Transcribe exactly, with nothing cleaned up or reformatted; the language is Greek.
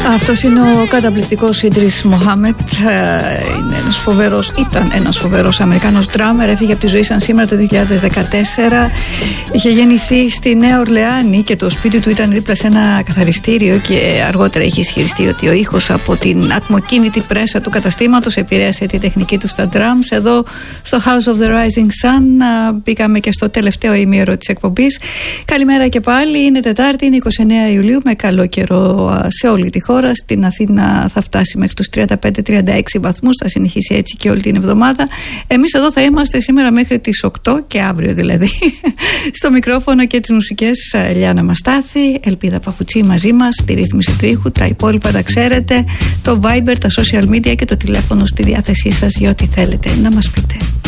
Αυτός είναι ο καταπληκτικός Ιντρίς Μοχάμετ. Είναι ένας φοβερός, ήταν ένας φοβερός Αμερικάνος ντράμερ. Έφυγε από τη ζωή σαν σήμερα το δύο χιλιάδες δεκατέσσερα. Είχε γεννηθεί στη Νέα Ορλεάνη και το σπίτι του ήταν δίπλα σε ένα καθαριστήριο, και αργότερα είχε ισχυριστεί ότι ο ήχος από την ατμοκίνητη πρέσα του καταστήματος επηρέασε τη τεχνική του στα drums. Εδώ στο House of the Rising Sun μπήκαμε και στο τελευταίο ημίωρο της εκπομπής. Καλημέρα και πάλι. Είναι Τετάρτη, είναι εικοστή ενάτη Ιουλίου, με καλό καιρό σε όλη τη χώρα. Στην Αθήνα θα φτάσει μέχρι τους τριάντα πέντε με τριάντα έξι βαθμούς, θα συνεχίσει έτσι και όλη την εβδομάδα. Εμείς εδώ θα είμαστε σήμερα μέχρι τις οκτώ, και αύριο δηλαδή. Στο μικρόφωνο και τις μουσικές Λιάννα Μαστάθη, Ελπίδα Παπουτσί μαζί μας, στη ρύθμιση του ήχου. Τα υπόλοιπα τα ξέρετε, το Viber, τα social media και το τηλέφωνο στη διάθεσή σας για ό,τι θέλετε να μας πείτε.